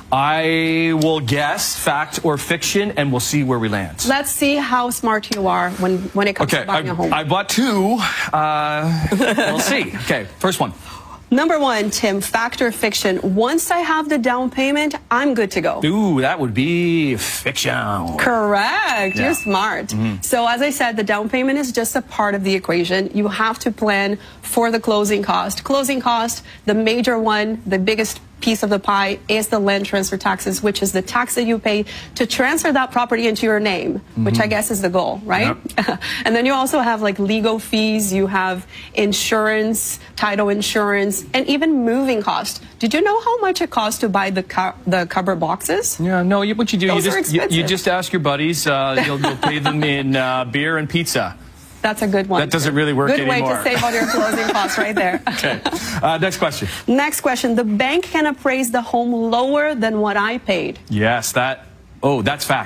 I will guess fact or fiction, and we'll see where we land. Let's see how smart you are when it comes to buying a home. I bought 2. We'll see. Okay, first one. Number 1, Tim, fact or fiction. Once I have the down payment, I'm good to go. Ooh, that would be fiction. Correct. You're smart. So as I said, the down payment is just a part of the equation. You have to plan for the closing cost. Closing cost, the major one, the biggest piece of the pie is the land transfer taxes, which is the tax that you pay to transfer that property into your name, which I guess is the goal, right? Yep. And then you also have like legal fees, you have insurance, title insurance, and even moving costs. Did you know how much it costs to buy the cupboard boxes? Yeah, no, what you do, you Those just ask your buddies, you'll pay them in beer and pizza. That's a good one. That doesn't really work anymore. Good way to save on your closing costs right there. Okay. Next question. Next question. The bank can appraise the home lower than what I paid. Yes, that's fact.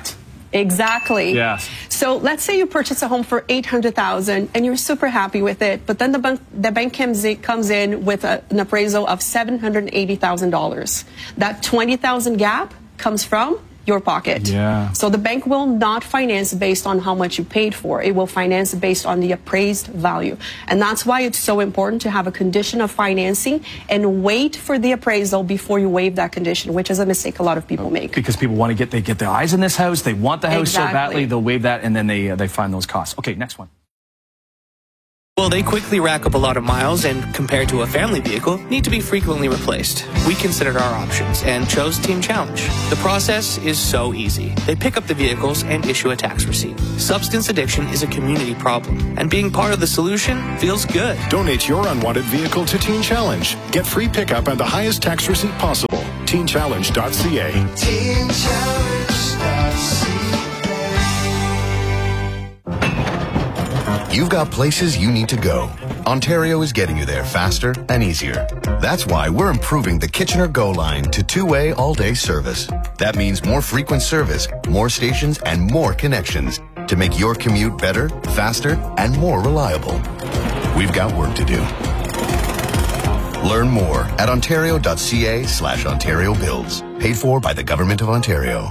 Exactly. Yes. So let's say you purchase a home for $800,000 and you're super happy with it, but then the bank comes in with an appraisal of $780,000. That $20,000 gap comes from your pocket. Yeah. So the bank will not finance based on how much you paid for. It will finance based on the appraised value. And that's why it's so important to have a condition of financing and wait for the appraisal before you waive that condition, which is a mistake a lot of people make. Because people want to get their eyes in this house. They want the house so Exactly. badly, they'll waive that, and then they find those costs. Okay, next one. Well, they quickly rack up a lot of miles and, compared to a family vehicle, need to be frequently replaced. We considered our options and chose Team Challenge. The process is so easy. They pick up the vehicles and issue a tax receipt. Substance addiction is a community problem, and being part of the solution feels good. Donate your unwanted vehicle to Teen Challenge. Get free pickup and the highest tax receipt possible. TeenChallenge.ca. You've got places you need to go. Ontario is getting you there faster and easier. That's why we're improving the Kitchener Go line to two-way all-day service. That means more frequent service, more stations, and more connections to make your commute better, faster, and more reliable. We've got work to do. Learn more at ontario.ca/Ontario Builds. Paid for by the Government of Ontario.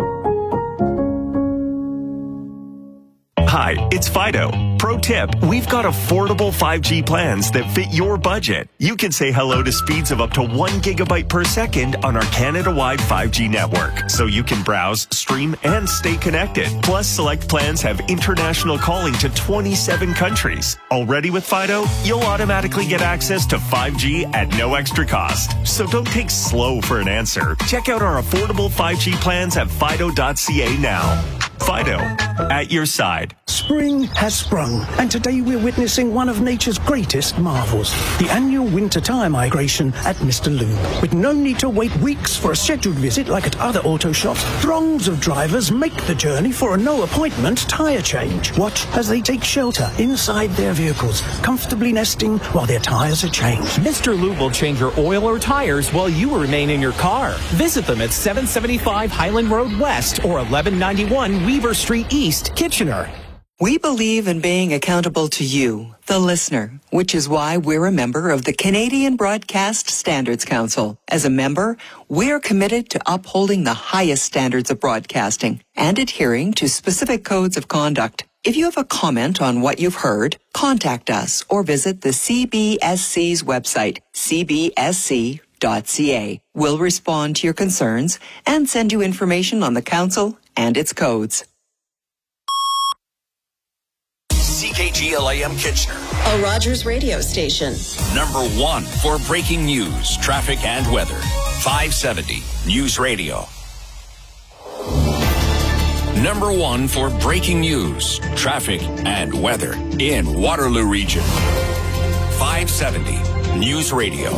Hi, it's Fido. Pro tip, we've got affordable 5G plans that fit your budget. You can say hello to speeds of up to 1 gigabyte per second on our Canada-wide 5G network, so you can browse, stream, and stay connected. Plus, select plans have international calling to 27 countries. Already with Fido, you'll automatically get access to 5G at no extra cost. So don't take slow for an answer. Check out our affordable 5G plans at fido.ca now. Fido, at your side. Spring has sprung, and today we're witnessing one of nature's greatest marvels, the annual winter tire migration at Mr. Lube. With no need to wait weeks for a scheduled visit like at other auto shops, throngs of drivers make the journey for a no-appointment tire change. Watch as they take shelter inside their vehicles, comfortably nesting while their tires are changed. Mr. Lube will change your oil or tires while you remain in your car. Visit them at 775 Highland Road West or 1191 Weaver Street East, Kitchener. We believe in being accountable to you, the listener, which is why we're a member of the Canadian Broadcast Standards Council. As a member, we're committed to upholding the highest standards of broadcasting and adhering to specific codes of conduct. If you have a comment on what you've heard, contact us or visit the CBSC's website, cbsc.ca. We'll respond to your concerns and send you information on the council and its codes. CKGLAM Kitchener. A Rogers radio station. Number 1 for breaking news, traffic, and weather. 570 News Radio. Number 1 for breaking news, traffic, and weather in Waterloo Region. 570 News Radio.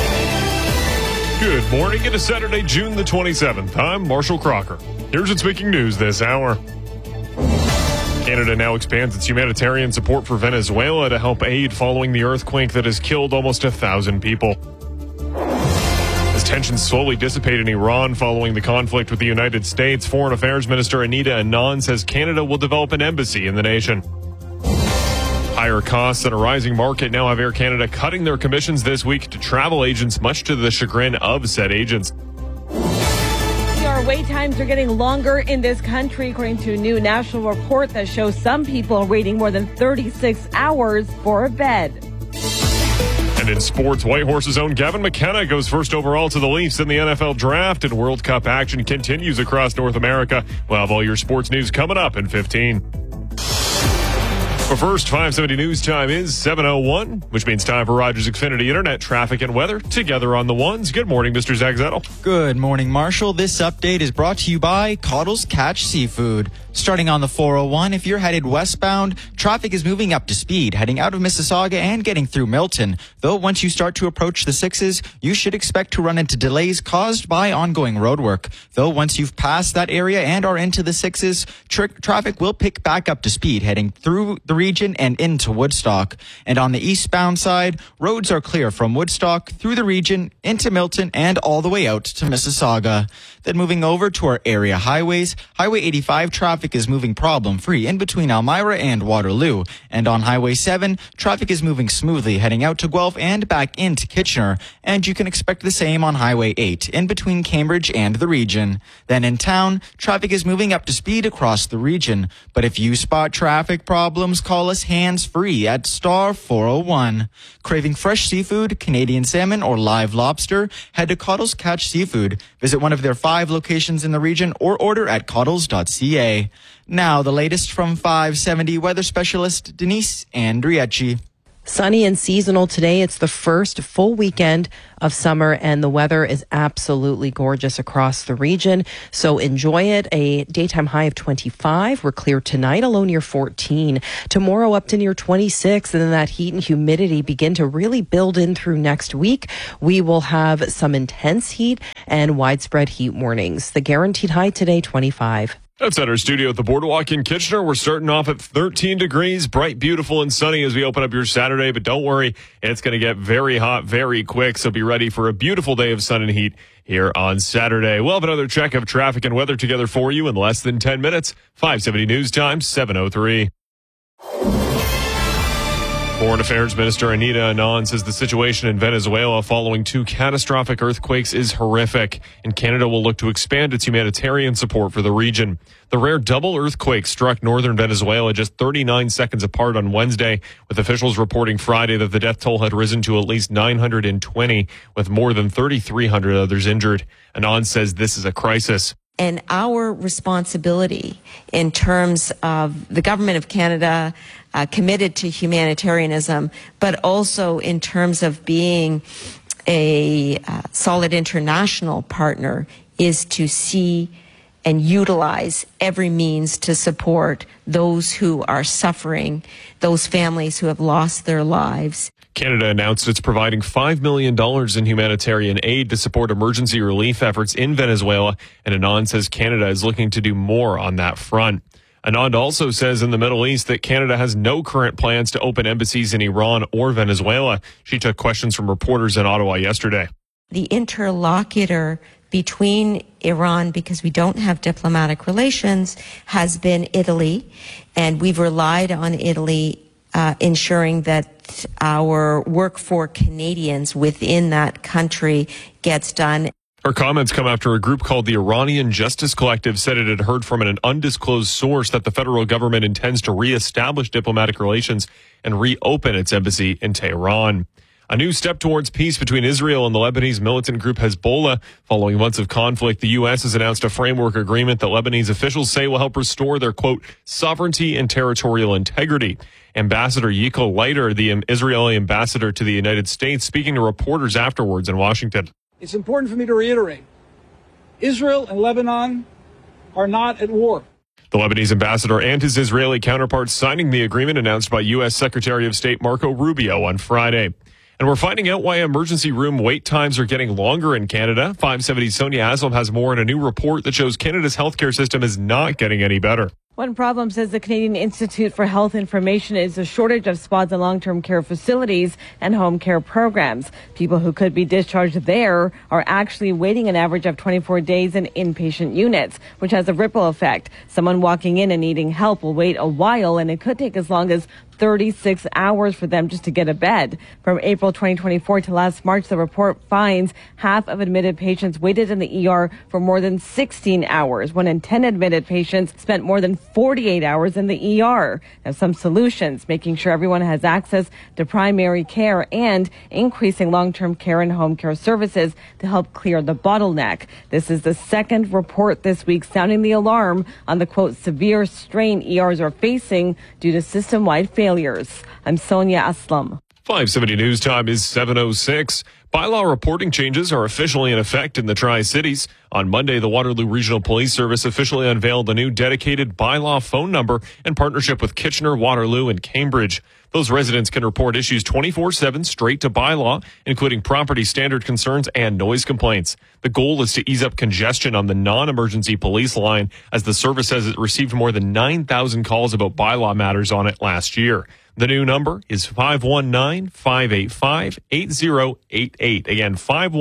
Good morning. It is Saturday, June the 27th. I'm Marshall Crocker. Here's what's making news this hour. Canada now expands its humanitarian support for Venezuela to help aid following the earthquake that has killed almost 1,000 people. As tensions slowly dissipate in Iran following the conflict with the United States, Foreign Affairs Minister Anita Anand says Canada will develop an embassy in the nation. Higher costs and a rising market now have Air Canada cutting their commissions this week to travel agents, much to the chagrin of said agents. Our wait times are getting longer in this country, according to a new national report that shows some people are waiting more than 36 hours for a bed. And in sports, Whitehorse's own Gavin McKenna goes first overall to the Leafs in the NFL draft, and World Cup action continues across North America. We'll have all your sports news coming up in 15. But first, 570 News Time is 7:01, which means time for Rogers Xfinity Internet traffic and weather together on the ones. Good morning, Mr. Zach Zettel. Good morning, Marshall. This update is brought to you by Cottle's Catch Seafood. Starting on the 401, if you're headed westbound, traffic is moving up to speed, heading out of Mississauga and getting through Milton. Though once you start to approach the 6s, you should expect to run into delays caused by ongoing roadwork. Though once you've passed that area and are into the 6s, traffic will pick back up to speed, heading through the region region and into Woodstock. And on the eastbound side, roads are clear from Woodstock through the region into Milton and all the way out to Mississauga. Then moving over to our area highways, Highway 85 traffic is moving problem-free in between Elmira and Waterloo. And on Highway 7, traffic is moving smoothly heading out to Guelph and back into Kitchener. And you can expect the same on Highway 8 in between Cambridge and the region. Then in town, traffic is moving up to speed across the region. But if you spot traffic problems, call us hands-free at star 401. Craving fresh seafood, Canadian salmon, or live lobster? Head to Cottles Catch Seafood. Visit one of their 5 locations in the region or order at cottles.ca. Now, the latest from 570 weather specialist Denise Andriecci. Sunny and seasonal today. It's the first full weekend of summer and the weather is absolutely gorgeous across the region. So enjoy it. A daytime high of 25. We're clear tonight, a low near 14. Tomorrow up to near 26. And then that heat and humidity begin to really build in through next week. We will have some intense heat and widespread heat warnings. The guaranteed high today, 25. That's at our studio at the Boardwalk in Kitchener. We're starting off at 13 degrees, bright, beautiful, and sunny as we open up your Saturday. But don't worry, it's going to get very hot very quick. So be ready for a beautiful day of sun and heat here on Saturday. We'll have another check of traffic and weather together for you in less than 10 minutes. 570 News Time, 7:03. Foreign Affairs Minister Anita Anand says the situation in Venezuela following 2 catastrophic earthquakes is horrific, and Canada will look to expand its humanitarian support for the region. The rare double earthquake struck northern Venezuela just 39 seconds apart on Wednesday, with officials reporting Friday that the death toll had risen to at least 920, with more than 3,300 others injured. Anand says this is a crisis. And our responsibility in terms of the government of Canada committed to humanitarianism, but also in terms of being a solid international partner, is to see and utilize every means to support those who are suffering, those families who have lost their lives. Canada announced it's providing $5 million in humanitarian aid to support emergency relief efforts in Venezuela, and Anand says Canada is looking to do more on that front. Anand also says in the Middle East that Canada has no current plans to open embassies in Iran or Venezuela. She took questions from reporters in Ottawa yesterday. The interlocutor between Iran, because we don't have diplomatic relations, has been Italy, and we've relied on Italy ensuring that our work for Canadians within that country gets done. Her comments come after a group called the Iranian Justice Collective said it had heard from an undisclosed source that the federal government intends to reestablish diplomatic relations and reopen its embassy in Tehran. A new step towards peace between Israel and the Lebanese militant group Hezbollah. Following months of conflict, the U.S. has announced a framework agreement that Lebanese officials say will help restore their, quote, sovereignty and territorial integrity. Ambassador Yigal Leiter, the Israeli ambassador to the United States, speaking to reporters afterwards in Washington. It's important for me to reiterate, Israel and Lebanon are not at war. The Lebanese ambassador and his Israeli counterpart signing the agreement announced by U.S. Secretary of State Marco Rubio on Friday. And we're finding out why emergency room wait times are getting longer in Canada. 570's Sonia Aslam has more in a new report that shows Canada's healthcare system is not getting any better. One problem, says the Canadian Institute for Health Information, is a shortage of spots in long-term care facilities and home care programs. People who could be discharged there are actually waiting an average of 24 days in inpatient units, which has a ripple effect. Someone walking in and needing help will wait a while, and it could take as long as 36 hours for them just to get a bed. From April 2024 to last March, the report finds half of admitted patients waited in the ER for more than 16 hours. 1 in 10 admitted patients spent more than 48 hours in the ER. Now, some solutions: making sure everyone has access to primary care and increasing long-term care and home care services to help clear the bottleneck. This is the second report this week sounding the alarm on the, quote, severe strain ERs are facing due to system-wide failures. I'm Sonia Aslam. 570 News Time is 7:06. Bylaw reporting changes are officially in effect in the Tri-Cities. On Monday, the Waterloo Regional Police Service officially unveiled a new dedicated bylaw phone number in partnership with Kitchener, Waterloo, and Cambridge. Those residents can report issues 24/7 straight to bylaw, including property standard concerns and noise complaints. The goal is to ease up congestion on the non-emergency police line, as the service says it received more than 9,000 calls about bylaw matters on it last year. The new number is 519-585-8088. Again,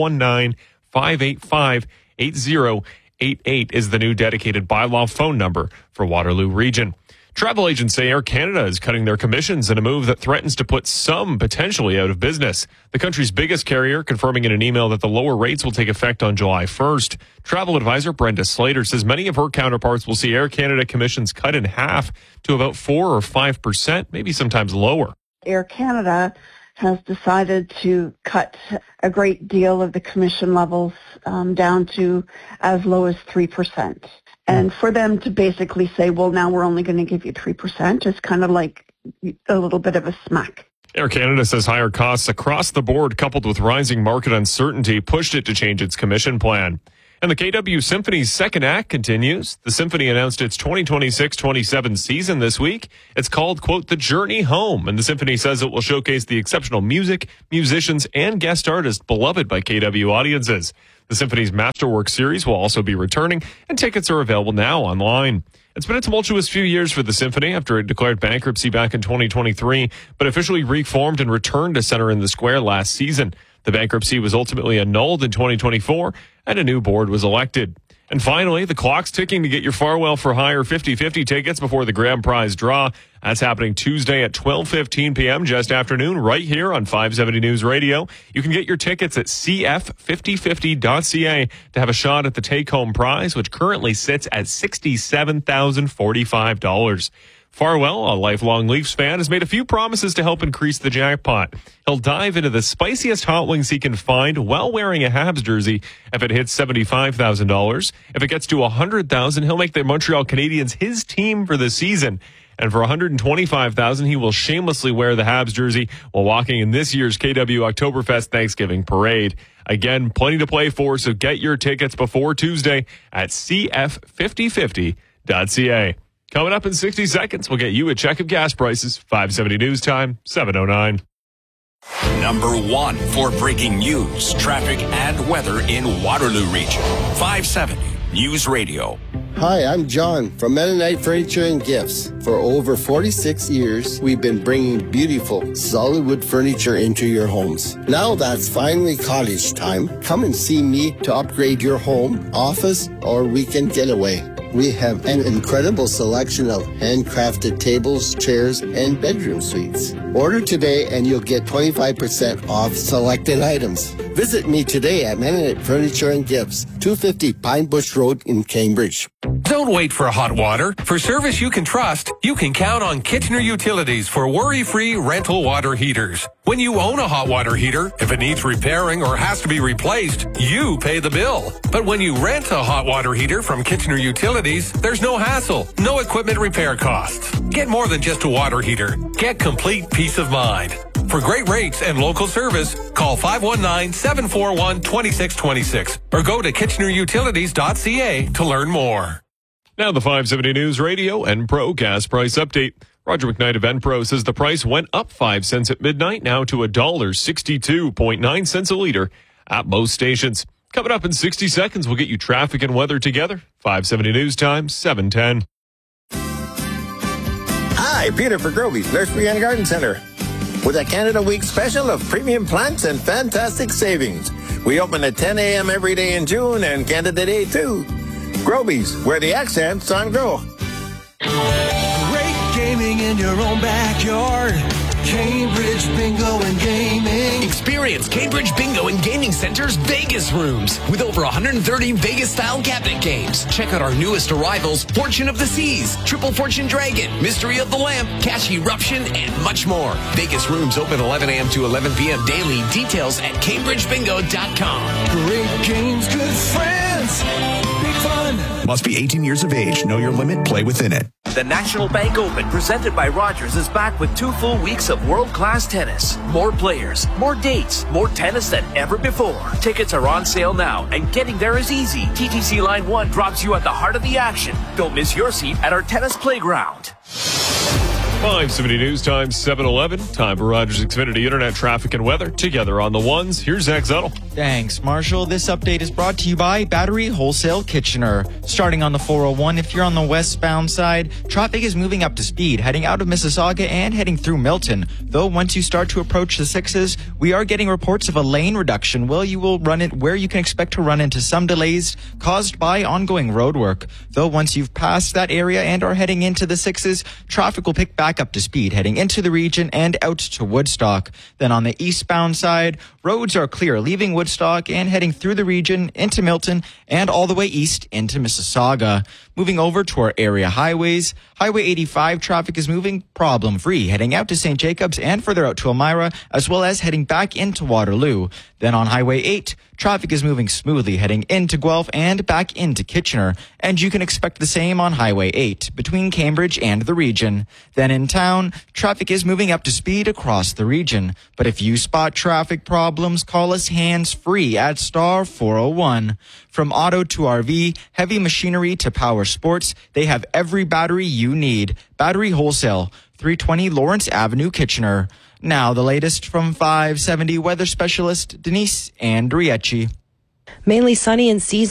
519-585-8088 is the new dedicated bylaw phone number for Waterloo Region. Travel agents say Air Canada is cutting their commissions in a move that threatens to put some potentially out of business. The country's biggest carrier confirming in an email that the lower rates will take effect on July 1st. Travel advisor Brenda Slater says many of her counterparts will see Air Canada commissions cut in half to about 4 or 5%, maybe sometimes lower. Air Canada has decided to cut a great deal of the commission levels down to as low as 3%. And for them to basically say, well, now we're only going to give you 3% is kind of like a little bit of a smack. Air Canada says higher costs across the board, coupled with rising market uncertainty, pushed it to change its commission plan. And the KW Symphony's second act continues. The Symphony announced its 2026-27 season this week. It's called, quote, The Journey Home. And the Symphony says it will showcase the exceptional music, musicians, and guest artists beloved by KW audiences. The Symphony's Masterwork series will also be returning, and tickets are available now online. It's been a tumultuous few years for the Symphony after it declared bankruptcy back in 2023, but officially reformed and returned to Center in the Square last season. The bankruptcy was ultimately annulled in 2024, and a new board was elected. And finally, the clock's ticking to get your Farwell for Hire 50/50 tickets before the grand prize draw. That's happening Tuesday at 12:15 p.m., just afternoon, right here on 570 News Radio. You can get your tickets at cf5050.ca to have a shot at the take-home prize, which currently sits at $67,045. Farwell, a lifelong Leafs fan, has made a few promises to help increase the jackpot. He'll dive into the spiciest hot wings he can find while wearing a Habs jersey if it hits $75,000. If it gets to $100,000, he'll make the Montreal Canadiens his team for the season. And for $125,000, he will shamelessly wear the Habs jersey while walking in this year's KW Oktoberfest Thanksgiving Parade. Again, plenty to play for, so get your tickets before Tuesday at cf5050.ca. Coming up in 60 seconds, we'll get you a check of gas prices. 570 News Time, 7:09. Number 1 for breaking news, traffic, and weather in Waterloo Region. 570 News Radio. Hi, I'm John from Mennonite Furniture and Gifts. For over 46 years, we've been bringing beautiful, solid wood furniture into your homes. Now that's finally cottage time. Come and see me to upgrade your home, office, or weekend getaway. We have an incredible selection of handcrafted tables, chairs, and bedroom suites. Order today and you'll get 25% off selected items. Visit me today at Mennonite Furniture and Gifts, 250 Pine Bush Road in Cambridge. Don't wait for hot water. For service you can trust, you can count on Kitchener Utilities for worry-free rental water heaters. When you own a hot water heater, if it needs repairing or has to be replaced, you pay the bill. But when you rent a hot water heater from Kitchener Utilities, there's no hassle, no equipment repair costs. Get more than just a water heater. Get complete peace of mind. For great rates and local service, call 519-741-2626 or go to kitchenerutilities.ca to learn more. Now the 570 News Radio Enpro gas price update. Roger McKnight of Enpro says the price went up 5 cents at midnight, now to $1.62.9 a liter at most stations. Coming up in 60 seconds, we'll get you traffic and weather together. 570 News Time, 7:10. Hi, Peter for Groby's Nursery and Garden Center. With a Canada Week special of premium plants and fantastic savings. We open at 10 a.m. every day in June and Canada Day too. Groby's, where the accent's on grow. Great gaming in your own backyard. Cambridge Bingo and Gaming. Experience Cambridge Bingo and Gaming Center's Vegas rooms with over 130 Vegas-style cabinet games. Check out our newest arrivals, Fortune of the Seas, Triple Fortune Dragon, Mystery of the Lamp, Cash Eruption, and much more. Vegas rooms open 11 a.m. to 11 p.m. daily. Details at CambridgeBingo.com. Great games, good friends, big fun. Must be 18 years of age. Know your limit. Play within it. The National Bank Open, presented by Rogers, is back with 2 full weeks of world-class tennis. More players, more dates, more tennis than ever before. Tickets are on sale now, and getting there is easy. TTC Line 1 drops you at the heart of the action. Don't miss your seat at our tennis playground. 570 News Time, 7:11. Time for Rogers Xfinity Internet traffic and weather. Together on the ones, here's Zach Zettel. Thanks, Marshall. This update is brought to you by Battery Wholesale Kitchener. Starting on the 401, if you're on the westbound side, traffic is moving up to speed, heading out of Mississauga and heading through Milton. Though once you start to approach the 6s, we are getting reports of a lane reduction where you can expect to run into some delays caused by ongoing road work. Though once you've passed that area and are heading into the 6s, traffic will pick back up to speed, heading into the region and out to Woodstock. Then on the eastbound side, roads are clear, leaving Woodstock and heading through the region into Milton and all the way east into Mississauga. Moving over to our area highways, Highway 85 traffic is moving problem-free, heading out to St. Jacobs and further out to Elmira, as well as heading back into Waterloo. Then on Highway 8, traffic is moving smoothly, heading into Guelph and back into Kitchener. And you can expect the same on Highway 8, between Cambridge and the region. Then in town, traffic is moving up to speed across the region. But if you spot traffic problems, call us hands-free at star 401. From auto to RV, heavy machinery to power sports, they have every battery you need. Battery Wholesale, 320 Lawrence Avenue, Kitchener. Now the latest from 570 weather specialist Denise Andriecci. Mainly sunny and seasonal.